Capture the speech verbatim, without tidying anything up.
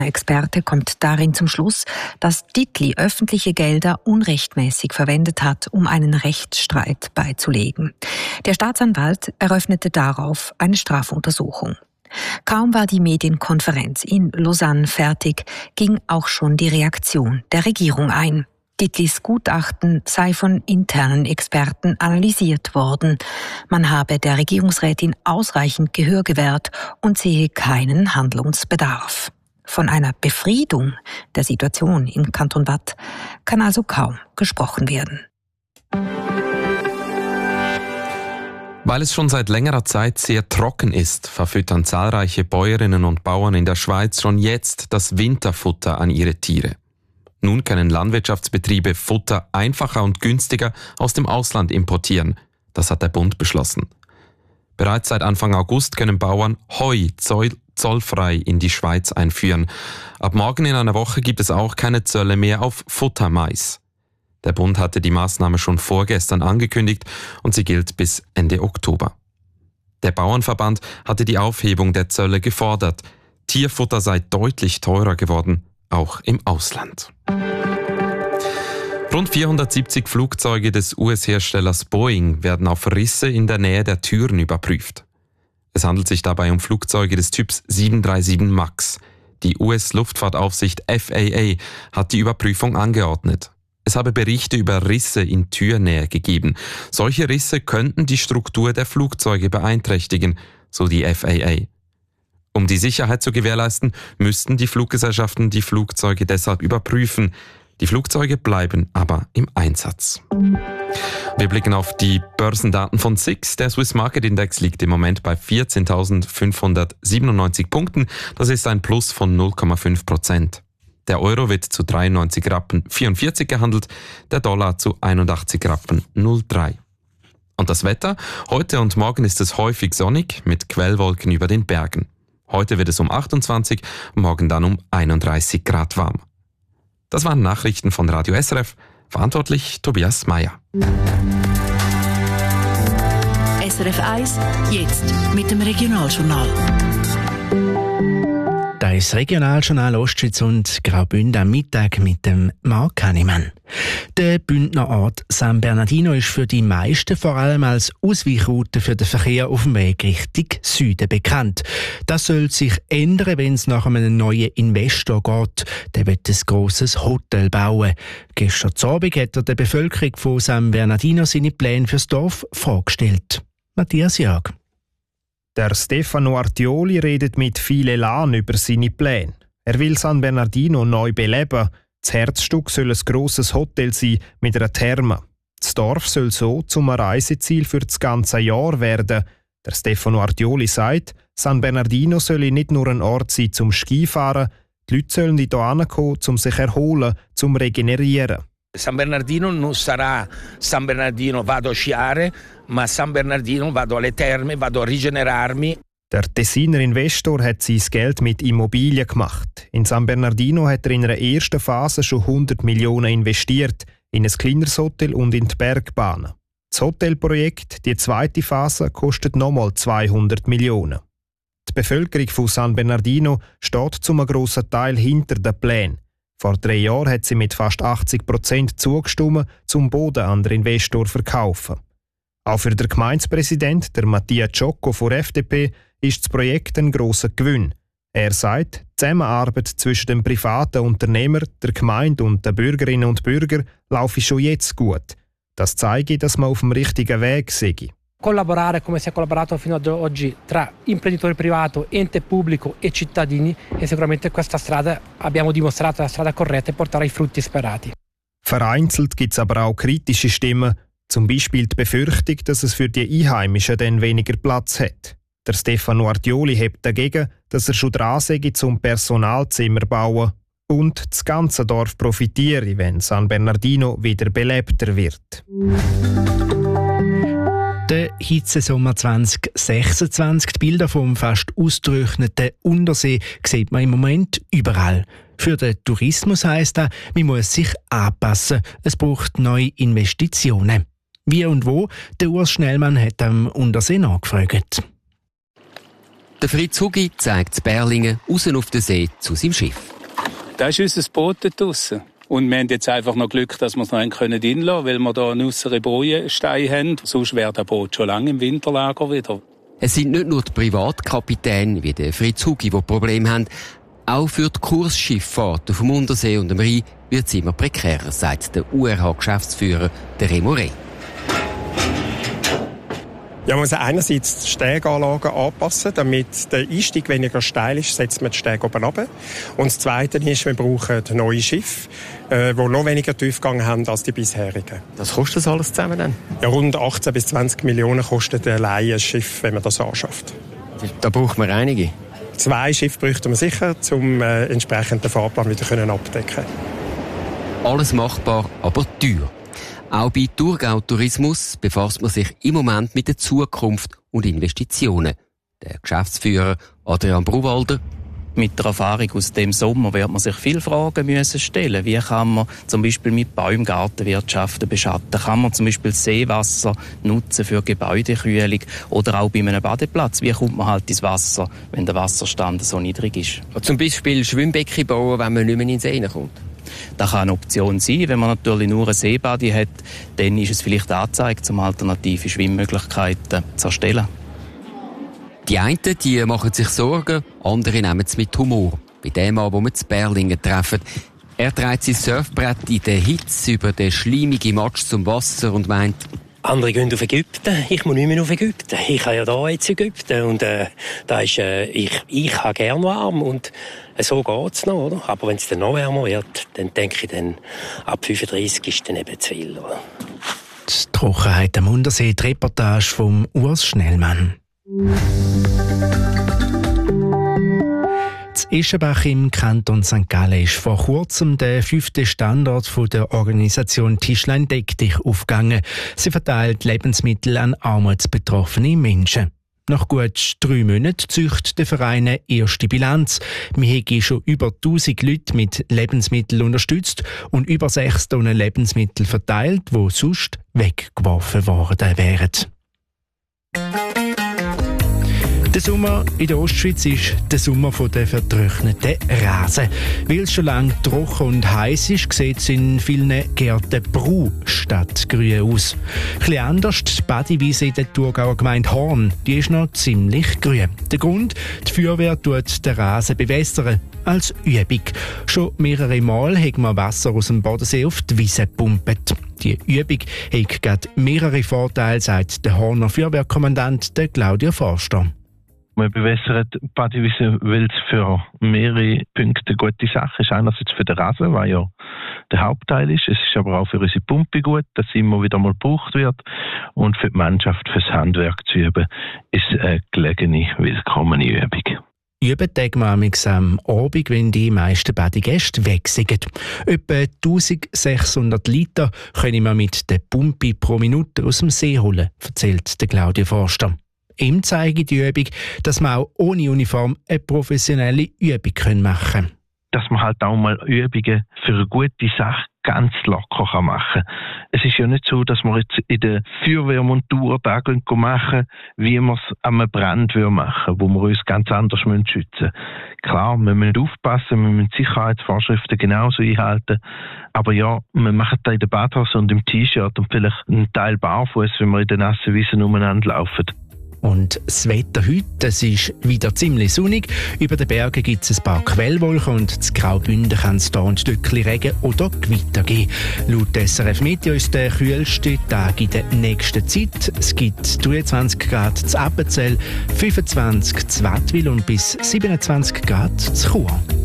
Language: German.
Experte kommt darin zum Schluss, dass Dietli öffentliche Gelder unrechtmäßig verwendet hat, um einen Rechtsstreit beizulegen. Der Staatsanwalt eröffnete darauf eine Strafuntersuchung. Kaum war die Medienkonferenz in Lausanne fertig, ging auch schon die Reaktion der Regierung ein. Dietlis Gutachten sei von internen Experten analysiert worden. Man habe der Regierungsrätin ausreichend Gehör gewährt und sehe keinen Handlungsbedarf. Von einer Befriedung der Situation im Kanton Waadt kann also kaum gesprochen werden. Weil es schon seit längerer Zeit sehr trocken ist, verfüttern zahlreiche Bäuerinnen und Bauern in der Schweiz schon jetzt das Winterfutter an ihre Tiere. Nun können Landwirtschaftsbetriebe Futter einfacher und günstiger aus dem Ausland importieren. Das hat der Bund beschlossen. Bereits seit Anfang August können Bauern Heu zollfrei in die Schweiz einführen. Ab morgen in einer Woche gibt es auch keine Zölle mehr auf Futtermais. Der Bund hatte die Maßnahme schon vorgestern angekündigt und sie gilt bis Ende Oktober. Der Bauernverband hatte die Aufhebung der Zölle gefordert. Tierfutter sei deutlich teurer geworden, auch im Ausland. Rund vierhundertsiebzig Flugzeuge des U S-Herstellers Boeing werden auf Risse in der Nähe der Türen überprüft. Es handelt sich dabei um Flugzeuge des Typs sieben drei sieben MAX. Die U S-Luftfahrtaufsicht F A A hat die Überprüfung angeordnet. Es habe Berichte über Risse in Türnähe gegeben. Solche Risse könnten die Struktur der Flugzeuge beeinträchtigen, so die F A A. Um die Sicherheit zu gewährleisten, müssten die Fluggesellschaften die Flugzeuge deshalb überprüfen. Die Flugzeuge bleiben aber im Einsatz. Wir blicken auf die Börsendaten von S I X. Der Swiss Market Index liegt im Moment bei vierzehntausendfünfhundertsiebenundneunzig Punkten. Das ist ein Plus von null Komma fünf Prozent. Der Euro wird zu dreiundneunzig Rappen vierundvierzig gehandelt, der Dollar zu einundachtzig Rappen null Komma drei. Und das Wetter? Heute und morgen ist es häufig sonnig mit Quellwolken über den Bergen. Heute wird es um achtundzwanzig, morgen dann um einunddreißig Grad warm. Das waren Nachrichten von Radio S R F. Verantwortlich Tobias Meyer. S R F eins, jetzt mit dem Regionaljournal. Das Regionaljournal Ostschweiz und Graubünden am Mittag mit dem Marc Hannemann. Der Bündner Ort San Bernardino ist für die meisten vor allem als Ausweichroute für den Verkehr auf dem Weg Richtung Süden bekannt. Das soll sich ändern, wenn es nach einem neuen Investor geht. Der wird ein grosses Hotel bauen. Gestern Abend hat er der Bevölkerung von San Bernardino seine Pläne fürs Dorf vorgestellt. Matthias Jag. Der Stefano Artioli redet mit viel Elan über seine Pläne. Er will San Bernardino neu beleben. Das Herzstück soll ein grosses Hotel sein mit einer Therme. Das Dorf soll so zum Reiseziel für das ganze Jahr werden. Der Stefano Artioli sagt, San Bernardino soll nicht nur ein Ort sein zum Skifahren, die Leute sollen hier hinkommen, um sich zu erholen, zum Regenerieren. San Bernardino non sarà San Bernardino vado a sciare, ma San Bernardino vado alle terme, vado a rigenerarmi. Der Tessiner Investor hat sein Geld mit Immobilien gemacht. In San Bernardino hat er in einer ersten Phase schon hundert Millionen investiert, in ein kleineres Hotel und in die Bergbahnen. Das Hotelprojekt, die zweite Phase, kostet nochmal zweihundert Millionen. Die Bevölkerung von San Bernardino steht zum grossen Teil hinter den Plänen. Vor drei Jahren hat sie mit fast achtzig Prozent zugestimmt, zum Boden an den Investor zu verkaufen. Auch für den Gemeindepräsident, der Mattia Ciocco von der F D P, ist das Projekt ein grosser Gewinn. Er sagt, die Zusammenarbeit zwischen dem privaten Unternehmer, der Gemeinde und den Bürgerinnen und Bürgern laufe schon jetzt gut. Das zeige, dass man auf dem richtigen Weg sei. Collaborare come si è collaborato fino ad oggi tra imprenditore privato, ente pubblico e cittadini e sicuramente questa strada abbiamo dimostrato la strada corretta e porterà i frutti sperati. Vereinzelt gibt es aber auch kritische Stimmen, zum Beispiel die Befürchtung, dass es für die Einheimischen dann weniger Platz hat. Der Stefano Artioli hebt dagegen, dass er schon dran sei, zum Personalzimmer bauen und das ganze Dorf profitiere, wenn San Bernardino wieder belebter wird. Der Hitzesommer zwanzig sechsundzwanzig, die Bilder vom fast ausgetrockneten Untersee sieht man im Moment überall. Für den Tourismus heisst das, man muss sich anpassen. Es braucht neue Investitionen. Wie und wo? Der Urs Schnellmann hat am Untersee nachgefragt. Der Fritz Hugi zeigt in Berlingen raus auf den See zu seinem Schiff. Da ist unser Boot draussen. Und wir haben jetzt einfach noch Glück, dass wir es noch reinlassen können, weil wir hier einen äusseren Bojenstein haben. Sonst wäre das Boot schon lange im Winterlager wieder. Es sind nicht nur die Privatkapitäne wie der Fritz Hugi, die Probleme haben. Auch für die Kursschifffahrt auf dem Untersee und dem Rhein wird es immer prekärer, sagt der U R H-Geschäftsführer Remo Rey. Ja, man muss einerseits die Steganlagen anpassen, damit der Einstieg weniger steil ist, setzt man die Stege oben runter. Und das Zweite ist, wir brauchen neue Schiffe, äh, die noch weniger Tiefgang haben als die bisherigen. Was kostet das alles zusammen dann? Ja, rund achtzehn bis zwanzig Millionen kostet allein ein Schiff, wenn man das anschafft. Da braucht man einige? Zwei Schiffe bräuchten wir sicher, um äh, entsprechend den Fahrplan wieder können abdecken. Alles machbar, aber teuer. Auch bei Thurgau Tourismus befasst man sich im Moment mit der Zukunft und Investitionen. Der Geschäftsführer Adrian Bruwalder: Mit der Erfahrung aus dem Sommer wird man sich viele Fragen müssen stellen. Wie kann man zum Beispiel mit Baumgartenwirtschaften beschatten? Kann man zum Beispiel Seewasser nutzen für Gebäudekühlung? Oder auch bei einem Badeplatz? Wie kommt man halt ins Wasser, wenn der Wasserstand so niedrig ist? Zum Beispiel Schwimmbecken bauen, wenn man nicht mehr in den See kommt. Das kann eine Option sein. Wenn man natürlich nur ein Seebadi hat, dann ist es vielleicht angezeigt, um alternative Schwimmmöglichkeiten zu erstellen. Die einen die machen sich Sorgen, andere nehmen es mit Humor. Bei dem Mann, den wir in Berlingen treffen. Er trägt sein Surfbrett in der Hitze über den schleimigen Matsch zum Wasser und meint: Andere gehen auf Ägypten, ich muss nicht mehr auf Ägypten. Ich habe ja da jetzt Ägypten und äh, da ist, äh, ich, ich habe gern warm und äh, so geht's noch, oder? Aber wenn es dann noch wärmer wird, dann denke ich, dann ab fünfunddreissig ist dann eben zu viel, oder? Die Trockenheit am Untersee, die Reportage vom Urs Schnellmann. In Eschenbach im Kanton Sankt Gallen ist vor kurzem der fünfte Standort der Organisation Tischlein Deck dich aufgegangen. Sie verteilt Lebensmittel an armutsbetroffene Menschen. Nach gut drei Monaten züchtet der Verein eine erste Bilanz. Wir haben schon über tausend Leute mit Lebensmitteln unterstützt und über sechs Tonnen Lebensmittel verteilt, die sonst weggeworfen worden wären. Der Sommer in der Ostschweiz ist der Sommer der vertrockneten Rasen. Weil es schon lange trocken und heiß ist, sieht es in vielen Gärten braun statt grün aus. Etwas anders die Badiwiese in der Thurgauer Gemeinde Horn. Die ist noch ziemlich grün. Der Grund: die Feuerwehr tut den Rasen bewässern. Als Übung. Schon mehrere Mal hat man Wasser aus dem Bodensee auf die Wiese gepumpt. Die Übung hat gerade mehrere Vorteile, sagt der Horner Feuerwehrkommandant Claudio Forster. Man bewässert Badiwiese, weil es für mehrere Punkte eine gute Sache ist. Einerseits für den Rasen, weil ja der Hauptteil ist. Es ist aber auch für unsere Pumpe gut, dass sie immer wieder mal gebraucht wird. Und für die Mannschaft, fürs Handwerk zu üben, ist eine gelegene, willkommene Übung. Üben tag man am Abend, wenn die meisten Badegäste weg sind. Etwa eintausendsechshundert Liter können wir mit der Pumpe pro Minute aus dem See holen, erzählt der Claudio Forster. Ihm zeige die Übung, dass man auch ohne Uniform eine professionelle Übung machen kann. Dass man halt auch mal Übungen für eine gute Sache ganz locker machen kann. Es ist ja nicht so, dass wir jetzt in der Feuerwehrmontur da machen, wie wir es am Brand machen, wo wir uns ganz anders schützen müssen. Klar, wir müssen aufpassen, wir müssen Sicherheitsvorschriften genauso einhalten. Aber ja, wir machen da in der Badhose und im T-Shirt und vielleicht einen Teil barfuß, wenn wir in den nassen Wiesen umeinander laufen. Und das Wetter heute, es ist wieder ziemlich sonnig. Über den Bergen gibt es ein paar Quellwolken und in Graubünden kann es hier ein Stückchen Regen oder Gewitter geben. Laut S R F Meteo ist der kühlste Tag in der nächsten Zeit. Es gibt dreiundzwanzig Grad zu Appenzell, fünfundzwanzig zu Wattwil und bis siebenundzwanzig Grad zu Chur.